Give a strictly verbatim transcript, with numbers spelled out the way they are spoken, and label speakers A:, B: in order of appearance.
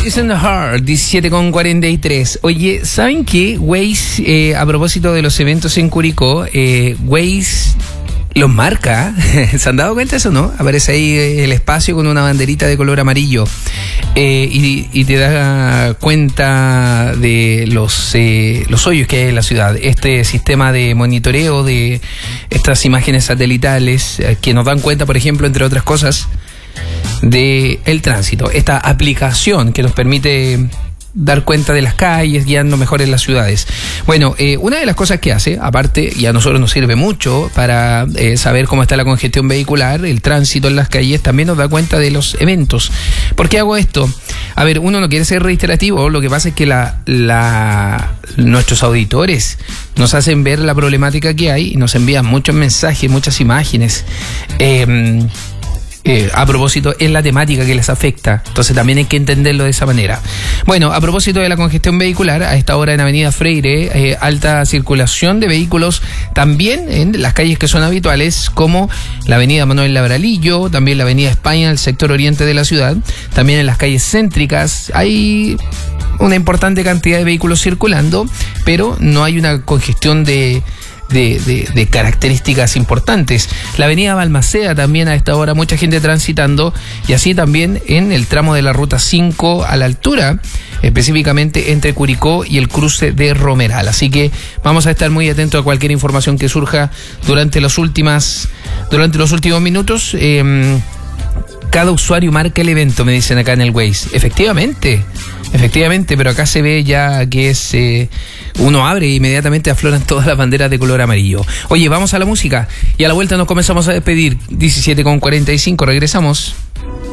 A: is in the Heart, diecisiete con cuarenta y tres. Oye, ¿saben qué? Waze, eh, a propósito de los eventos en Curicó, eh, Waze los marca. ¿Se han dado cuenta de eso, no? Aparece ahí el espacio con una banderita de color amarillo eh, y, y te da cuenta de los, eh, los hoyos que hay en la ciudad. Este sistema de monitoreo de estas imágenes satelitales eh, que nos dan cuenta, por ejemplo, entre otras cosas, de el tránsito. Esta aplicación que nos permite dar cuenta de las calles, guiando mejor en las ciudades. Bueno, eh, una de las cosas que hace, aparte, y a nosotros nos sirve mucho para eh, saber cómo está la congestión vehicular, el tránsito en las calles, también nos da cuenta de los eventos. ¿Por qué hago esto? A ver, uno no quiere ser reiterativo, lo que pasa es que la, la, nuestros auditores nos hacen ver la problemática que hay y nos envían muchos mensajes, muchas imágenes. Eh, Eh, a propósito, es la temática que les afecta, entonces también hay que entenderlo de esa manera. Bueno, a propósito de la congestión vehicular, a esta hora en Avenida Freire, eh, alta circulación de vehículos también en las calles que son habituales, como la Avenida Manuel Labralillo, también la Avenida España, el sector oriente de la ciudad, también en las calles céntricas. Hay una importante cantidad de vehículos circulando, pero no hay una congestión de De, de, de características importantes. La avenida Balmaceda también a esta hora mucha gente transitando, y así también en el tramo de la ruta cinco a la altura, específicamente entre Curicó y el cruce de Romeral. Así que vamos a estar muy atentos a cualquier información que surja durante los últimas durante los últimos minutos. Eh, cada usuario marca el evento, me dicen acá en el Waze. Efectivamente, efectivamente, pero acá se ve ya que es eh, uno abre e inmediatamente afloran todas las banderas de color amarillo. Oye, vamos a la música y a la vuelta nos comenzamos a despedir. diecisiete con cuarenta y cinco, regresamos.